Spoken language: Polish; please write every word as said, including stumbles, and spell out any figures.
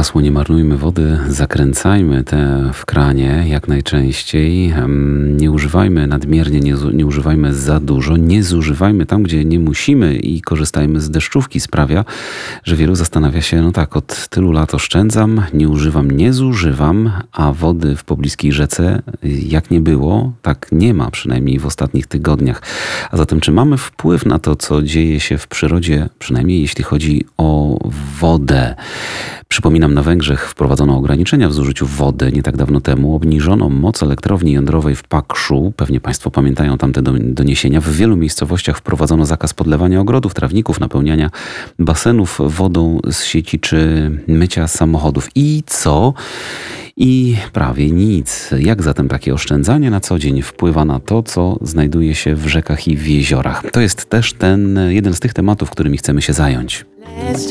Hasło nie marnujmy wody, zakręcajmy te w kranie jak najczęściej. Em, Nie używajmy nadmiernie, nie, zu- nie używajmy za dużo, nie zużywajmy tam, gdzie nie musimy i korzystajmy z deszczówki. Sprawia, że wielu zastanawia się, no tak, od tylu lat oszczędzam, nie używam, nie zużywam, a wody w pobliskiej rzece jak nie było, tak nie ma, przynajmniej w ostatnich tygodniach. A zatem czy mamy wpływ na to, co dzieje się w przyrodzie, przynajmniej jeśli chodzi o wodę? Przypominam, na Węgrzech wprowadzono ograniczenia w zużyciu wody. Nie tak dawno temu obniżono moc elektrowni jądrowej w Pakszu. Pewnie Państwo pamiętają tamte do- doniesienia. W wielu miejscowościach wprowadzono zakaz podlewania ogrodów, trawników, napełniania basenów wodą z sieci czy mycia samochodów. I co? I prawie nic. Jak zatem takie oszczędzanie na co dzień wpływa na to, co znajduje się w rzekach i w jeziorach? To jest też ten jeden z tych tematów, którymi chcemy się zająć. Let's